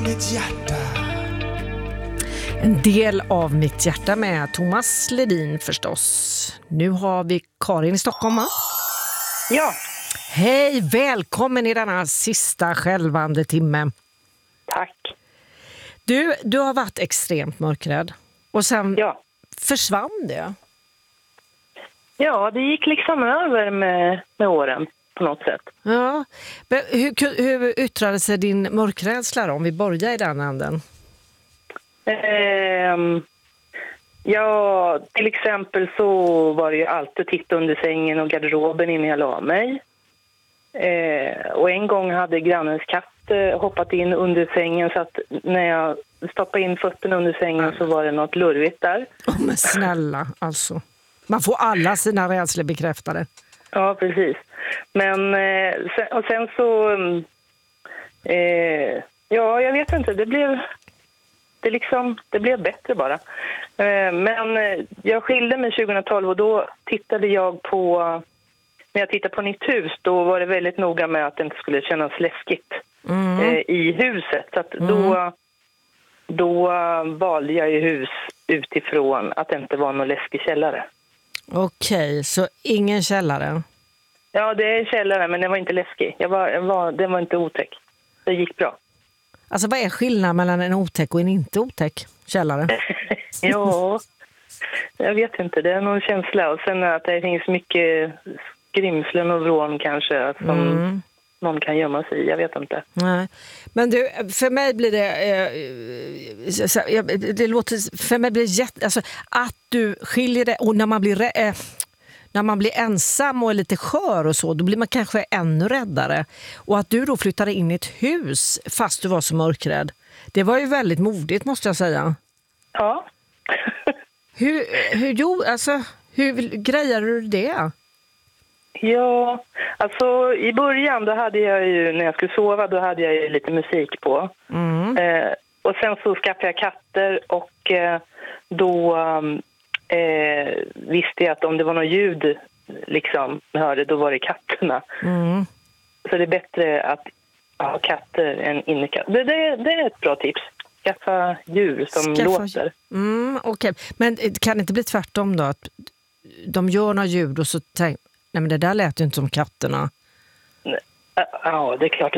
mitt hjärta. En del av mitt hjärta med Thomas Ledin förstås. Nu har vi Karin i Stockholm, va? Ja. Hej, välkommen i denna sista skälvande timme. Tack. Du har varit extremt mörkrädd och sen försvann det. Ja, det gick liksom över med åren på något sätt. Ja, men hur yttrade sig din mörkrädsla då, om vi börjar i den änden? Ja, till exempel så var det ju alltid att titta under sängen och garderoben innan jag la mig. Och en gång hade grannens katt hoppat in under sängen, så att när jag stoppade in fötterna under sängen så var det något lurvigt där. Men snälla, alltså. Man får alla sina rädslor bekräftade. Ja, precis. Men sen så... ja, jag vet inte. Det blev bättre bara. Men jag skilde mig 2012 och då tittade jag på... När jag tittade på nytt hus, då var det väldigt noga med att det inte skulle kännas läskigt i huset. Så att då valde jag ju hus utifrån att det inte var någon läskig källare. Okej, så ingen källare? Ja, det är källare, men den var inte läskig. Den var inte otäck. Det gick bra. Alltså vad är skillnaden mellan en otäck och en inte otäck källare? Ja, jag vet inte. Det är någon känsla. Och sen att det finns mycket skrimslen och vrån kanske som någon kan gömma sig i. Jag vet inte. Nej. Men du, för mig blir det låter, för mig blir det alltså, att du skiljer det, och när man blir ensam och är lite skör och så, då blir man kanske ännu räddare. Och att du då flyttade in i ett hus fast du var så mörkrädd, det var ju väldigt modigt, måste jag säga. Ja. Hur grejade du det? Ja, alltså i början då hade jag ju, när jag skulle sova, då hade jag ju lite musik på. Och sen så skaffade jag katter och då visste jag att om det var något ljud liksom jag hörde, då var det katterna. Så det är bättre att ha katter än innekatter. Det är ett bra tips. Skaffa djur som låter. Okej. Men kan det inte bli tvärtom då? Att de gör några ljud och så tänker nej, men det där lät ju inte som katterna. Ja, det är klart